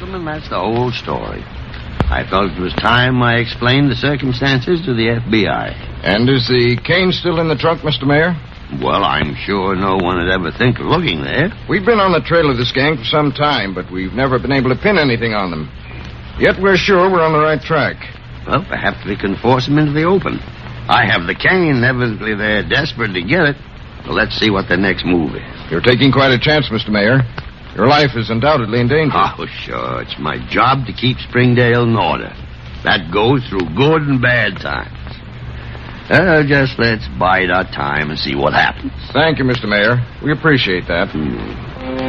gentlemen, that's the whole story. I felt it was time I explained the circumstances to the FBI. And is the cane still in the trunk, Mr. Mayor? Well, I'm sure no one would ever think of looking there. We've been on the trail of this gang for some time, but we've never been able to pin anything on them. Yet we're sure we're on the right track. Well, perhaps we can force them into the open. I have the cane. Evidently, they're desperate to get it. So let's see what their next move is. You're taking quite a chance, Mr. Mayor. Your life is undoubtedly in danger. Oh, sure. It's my job to keep Springdale in order. That goes through good and bad times. Just let's bide our time and see what happens. Thank you, Mr. Mayor. We appreciate that.